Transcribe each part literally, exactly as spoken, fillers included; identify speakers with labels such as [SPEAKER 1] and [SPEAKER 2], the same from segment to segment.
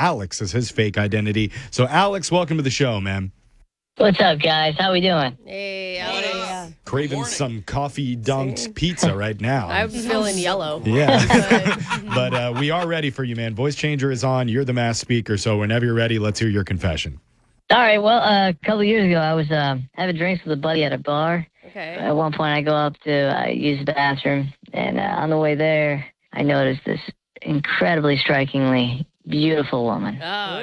[SPEAKER 1] Alex as his fake identity. So, Alex, welcome to the show, man.
[SPEAKER 2] What's up, guys? How we doing?
[SPEAKER 3] Hey, Alex.
[SPEAKER 4] Yeah.
[SPEAKER 1] Craving some coffee dunked pizza right now.
[SPEAKER 3] I'm feeling yellow.
[SPEAKER 1] Yeah. But uh, we are ready for you, man. Voice changer is on. You're the mass speaker. So whenever you're ready, let's hear your confession.
[SPEAKER 2] All right. Well, uh, a couple of years ago, I was um, having drinks with a buddy at a bar.
[SPEAKER 3] Okay.
[SPEAKER 2] At one point, I go up to uh, use the bathroom, and uh, on the way there, I noticed this incredibly strikingly beautiful woman.
[SPEAKER 3] Oh,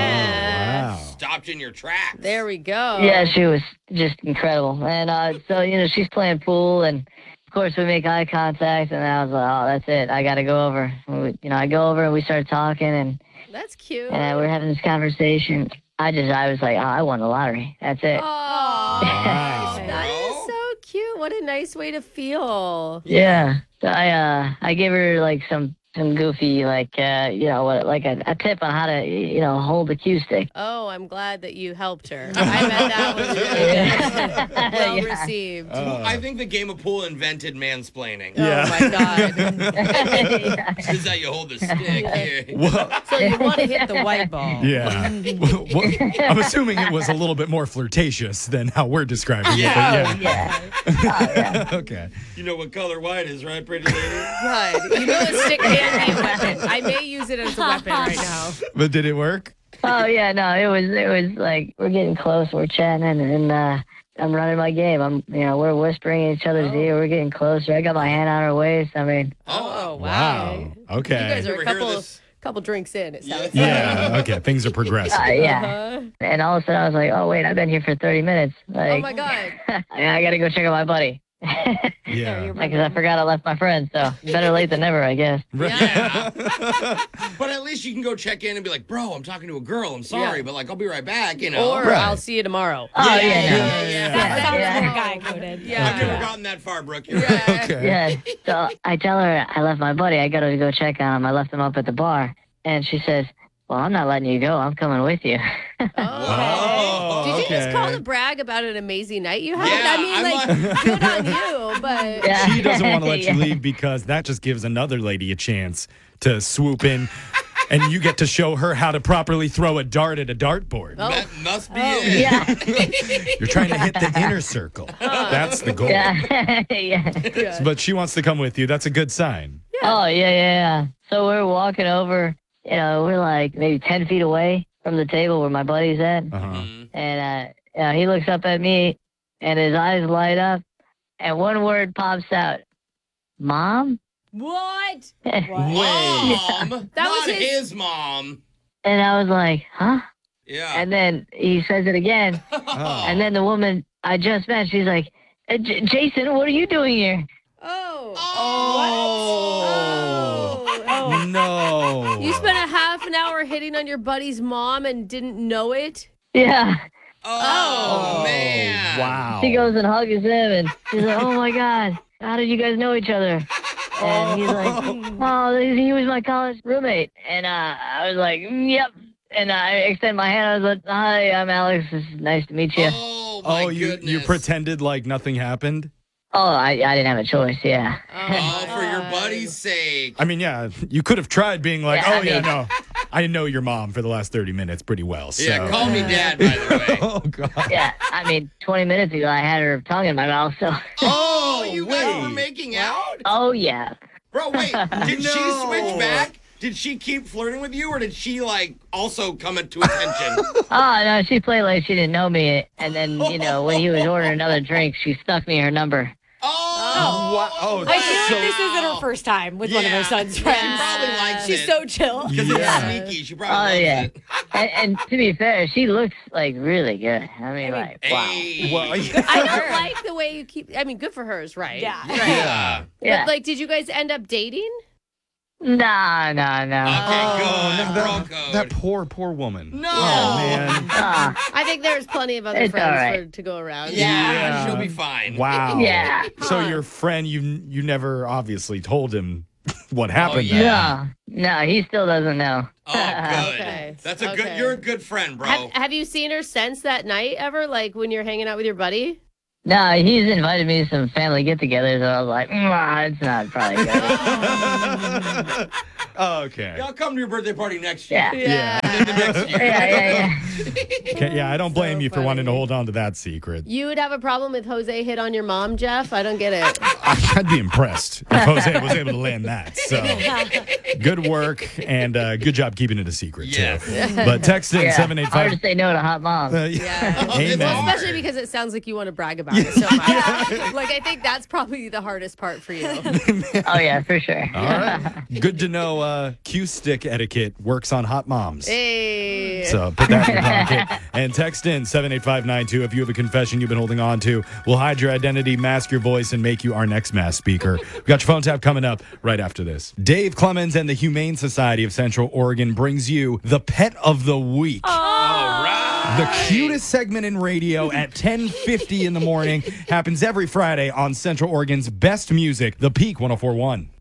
[SPEAKER 3] yeah.
[SPEAKER 1] Wow.
[SPEAKER 5] Stopped in your tracks.
[SPEAKER 3] There we go.
[SPEAKER 2] Yeah, she was just incredible. And uh, so, you know, she's playing pool, and of course, we make eye contact, and I was like, oh, that's it. I got to go over. We, you know, I go over, and we started talking, and,
[SPEAKER 3] That's cute.
[SPEAKER 2] and uh, we're having this conversation. I just, I was like, oh, I won the lottery. That's it.
[SPEAKER 3] Oh,
[SPEAKER 1] Wow.
[SPEAKER 3] that is so cute. What a nice way to feel.
[SPEAKER 2] Yeah. So I uh I gave her like some some goofy like uh you know what like a, a tip on how to you know hold the cue stick.
[SPEAKER 3] Oh, I'm glad that you helped her. I bet that was really good. Well
[SPEAKER 2] Yeah.
[SPEAKER 3] received.
[SPEAKER 1] Uh,
[SPEAKER 5] I think the game of pool invented mansplaining.
[SPEAKER 1] Yeah.
[SPEAKER 3] Oh, my God.
[SPEAKER 2] Yeah.
[SPEAKER 5] This is how you hold the stick. Yeah.
[SPEAKER 1] well,
[SPEAKER 4] So you want to hit the white ball.
[SPEAKER 1] yeah. Well, well, I'm assuming it was a little bit more flirtatious than how we're describing
[SPEAKER 5] Yeah.
[SPEAKER 1] it.
[SPEAKER 2] Yeah.
[SPEAKER 1] But yeah. Okay.
[SPEAKER 5] You know what color white is, right, pretty lady?
[SPEAKER 3] God. You know a stick can be a weapon. I may use it as a weapon right now.
[SPEAKER 1] But did it work?
[SPEAKER 2] Oh yeah, no, it was it was like we're getting close, we're chatting, and uh, I'm running my game. I'm you know we're whispering in each other's
[SPEAKER 3] Oh.
[SPEAKER 2] ear. We're getting closer. I got my hand on her waist. I mean,
[SPEAKER 3] Oh, wow.
[SPEAKER 1] Wow. Okay.
[SPEAKER 3] You guys are
[SPEAKER 5] Ever
[SPEAKER 3] a
[SPEAKER 5] hear
[SPEAKER 3] couple
[SPEAKER 5] this?
[SPEAKER 3] couple drinks in, it sounds like.
[SPEAKER 1] Yeah. Okay. Things are progressing.
[SPEAKER 2] uh, yeah.
[SPEAKER 3] Uh-huh.
[SPEAKER 2] And all of a sudden I was like, oh wait, I've been here for thirty minutes. Like,
[SPEAKER 3] Oh, my God.
[SPEAKER 2] I got to go check on my buddy.
[SPEAKER 1] Yeah.
[SPEAKER 2] Because I forgot I left my friend, so better late than never, I guess.
[SPEAKER 5] Yeah. But at least you can go check in and be like, bro, I'm talking to a girl. I'm sorry,
[SPEAKER 3] Yeah.
[SPEAKER 5] but like, I'll be right back, you know.
[SPEAKER 3] Or
[SPEAKER 1] Right.
[SPEAKER 3] I'll see you tomorrow.
[SPEAKER 2] Oh, yeah,
[SPEAKER 5] yeah,
[SPEAKER 2] yeah.
[SPEAKER 5] yeah, yeah.
[SPEAKER 4] That sounds
[SPEAKER 2] Yeah.
[SPEAKER 4] more guy coded.
[SPEAKER 3] Yeah.
[SPEAKER 5] I've never
[SPEAKER 1] Okay.
[SPEAKER 5] gotten that far, Brooke. You're
[SPEAKER 3] Yeah.
[SPEAKER 5] right.
[SPEAKER 1] Okay.
[SPEAKER 2] Yeah. So I tell her I left my buddy. I got to go check on him. I left him up at the bar. And she says, well, I'm not letting you go. I'm coming with you.
[SPEAKER 1] Oh,
[SPEAKER 3] Did you just
[SPEAKER 1] okay.
[SPEAKER 3] call to brag about an amazing night you had?
[SPEAKER 5] Yeah,
[SPEAKER 3] I mean,
[SPEAKER 5] I'm
[SPEAKER 3] like, good on you, but
[SPEAKER 2] Yeah.
[SPEAKER 1] She doesn't want to let
[SPEAKER 2] Yeah.
[SPEAKER 1] you leave because that just gives another lady a chance to swoop in, and you get to show her how to properly throw a dart at a dartboard.
[SPEAKER 3] Oh.
[SPEAKER 5] That must be
[SPEAKER 3] Oh.
[SPEAKER 5] it.
[SPEAKER 2] Yeah.
[SPEAKER 1] You're trying to hit the inner circle. That's the goal.
[SPEAKER 2] Yeah. Yeah.
[SPEAKER 3] yeah.
[SPEAKER 1] But she wants to come with you. That's a good sign.
[SPEAKER 2] Oh, yeah, yeah, yeah. So we're walking over. You know, we're like maybe ten feet away from the table where my buddy's at.
[SPEAKER 1] Uh-huh.
[SPEAKER 5] Mhm.
[SPEAKER 2] And uh, uh, he looks up at me, and his eyes light up, and one word pops out, Mom?
[SPEAKER 3] What?
[SPEAKER 4] What?
[SPEAKER 5] Mom,
[SPEAKER 3] That
[SPEAKER 5] not
[SPEAKER 3] was his-
[SPEAKER 5] his mom.
[SPEAKER 2] And I was like, huh?
[SPEAKER 5] Yeah.
[SPEAKER 2] And then he says it again.
[SPEAKER 1] Oh.
[SPEAKER 2] And then the woman I just met, she's like, "Uh, J- Jason, what are you doing here?
[SPEAKER 3] Oh.
[SPEAKER 1] Oh.
[SPEAKER 3] Oh.
[SPEAKER 1] No.
[SPEAKER 3] You spent a half an hour hitting on your buddy's mom and didn't know it?
[SPEAKER 2] Yeah.
[SPEAKER 5] oh,
[SPEAKER 1] Oh,
[SPEAKER 5] man.
[SPEAKER 1] Wow.
[SPEAKER 2] She goes and hugs him, and she's like, oh, my God. How did you guys know each other? And he's like, oh, he was my college roommate. And uh, I was like, "Mm, yep. And I extend my hand. I was like, hi, I'm Alex. It's nice to meet you.
[SPEAKER 5] Oh, my
[SPEAKER 1] Oh, you,
[SPEAKER 5] goodness.
[SPEAKER 1] you pretended like nothing happened?
[SPEAKER 2] Oh, I, I didn't have a choice, yeah.
[SPEAKER 5] Oh, for your
[SPEAKER 3] God.
[SPEAKER 5] buddy's sake.
[SPEAKER 1] I mean, yeah, you could have tried being like,
[SPEAKER 2] Yeah, I
[SPEAKER 1] oh, yeah,
[SPEAKER 2] mean-
[SPEAKER 1] no. I know your mom for the last thirty minutes pretty well. So.
[SPEAKER 5] Yeah, call me dad, by the way.
[SPEAKER 1] Oh, God.
[SPEAKER 2] Yeah, I mean, twenty minutes ago, I had her tongue in my mouth, so.
[SPEAKER 5] Oh, you guys
[SPEAKER 1] wait.
[SPEAKER 5] were making out?
[SPEAKER 2] Oh, yeah.
[SPEAKER 5] Bro, wait. Did she
[SPEAKER 1] No.
[SPEAKER 5] switch back? Did she keep flirting with you, or did she, like, also come to attention?
[SPEAKER 2] Oh, no, she played like she didn't know me. And then, you know, when he was ordering another drink, she stuck me her number.
[SPEAKER 5] Oh,
[SPEAKER 1] Wow. Oh,
[SPEAKER 4] I feel
[SPEAKER 1] so-
[SPEAKER 4] like this isn't her first time with one of her
[SPEAKER 5] Yeah.
[SPEAKER 4] son's
[SPEAKER 5] She
[SPEAKER 4] friends.
[SPEAKER 5] probably likes
[SPEAKER 4] She's
[SPEAKER 5] it.
[SPEAKER 4] so chill.
[SPEAKER 5] Because
[SPEAKER 1] Yeah.
[SPEAKER 5] it's sneaky. She
[SPEAKER 2] Oh,
[SPEAKER 5] probably loves
[SPEAKER 2] yeah.
[SPEAKER 5] it.
[SPEAKER 2] And, and to be fair, she looks, like, really good. I mean, like, wow.
[SPEAKER 5] Hey.
[SPEAKER 1] Well,
[SPEAKER 3] I don't like the way you keep. I mean, good for hers, right?
[SPEAKER 4] Yeah.
[SPEAKER 5] Yeah.
[SPEAKER 2] Yeah.
[SPEAKER 3] But like, did you guys end up dating?
[SPEAKER 2] Nah, nah, nah.
[SPEAKER 5] Okay,
[SPEAKER 3] Oh,
[SPEAKER 5] good.
[SPEAKER 1] no,
[SPEAKER 5] Bro
[SPEAKER 1] that,
[SPEAKER 5] code.
[SPEAKER 1] that poor, poor woman.
[SPEAKER 5] No.
[SPEAKER 1] Oh, man.
[SPEAKER 2] Ah,
[SPEAKER 3] I think there's plenty of other
[SPEAKER 2] It's
[SPEAKER 3] friends
[SPEAKER 2] all right.
[SPEAKER 3] for, to go around.
[SPEAKER 5] Yeah,
[SPEAKER 1] Yeah.
[SPEAKER 5] she'll be fine.
[SPEAKER 1] Wow.
[SPEAKER 2] yeah.
[SPEAKER 1] So your friend, you you never obviously told him what happened.
[SPEAKER 5] yeah.
[SPEAKER 1] that
[SPEAKER 2] No, no, he still doesn't know.
[SPEAKER 5] Oh, good.
[SPEAKER 3] Okay.
[SPEAKER 5] That's a good.
[SPEAKER 3] Okay.
[SPEAKER 5] You're a good friend, bro.
[SPEAKER 3] Have, have you seen her since that night ever? Like when you're hanging out with your buddy?
[SPEAKER 2] No, he's invited me to some family get-togethers, and I was like, nah, it's not probably good.
[SPEAKER 1] Okay.
[SPEAKER 5] I'll come to your birthday party next year.
[SPEAKER 2] Yeah.
[SPEAKER 1] Yeah.
[SPEAKER 5] into next year.
[SPEAKER 2] Yeah, yeah, yeah.
[SPEAKER 1] Okay, yeah, I don't blame
[SPEAKER 3] So
[SPEAKER 1] you for wanting to
[SPEAKER 3] funny.
[SPEAKER 1] hold on to that secret.
[SPEAKER 3] You would have a problem if Jose hit on your mom, Jeff? I don't get it.
[SPEAKER 1] I'd be impressed if Jose was able to land that. So good work and uh, good job keeping it a secret too.
[SPEAKER 5] Yes.
[SPEAKER 1] But text in
[SPEAKER 2] yeah.
[SPEAKER 1] seven eight
[SPEAKER 2] Hard
[SPEAKER 1] five.
[SPEAKER 2] to say no to hot mom.
[SPEAKER 1] Uh,
[SPEAKER 3] Yeah.
[SPEAKER 1] Amen.
[SPEAKER 3] Well, especially because it sounds like you want to brag about it so much. Like, I think that's probably the hardest part for you.
[SPEAKER 2] Oh yeah, for sure.
[SPEAKER 1] All right. Good to know uh, Q stick etiquette works on hot moms.
[SPEAKER 3] Hey.
[SPEAKER 1] So put that in your pocket and text in seven eight five nine two if you have a confession you've been holding on to. We'll hide your identity, mask your voice, and make you our next mass speaker. We've got your phone tap coming up right after this. Dave Clemens and the Humane Society of Central Oregon brings you the Pet of the Week.
[SPEAKER 5] All right.
[SPEAKER 1] The cutest segment in radio at ten fifty in the morning happens every Friday on Central Oregon's best music, The Peak one oh four point one.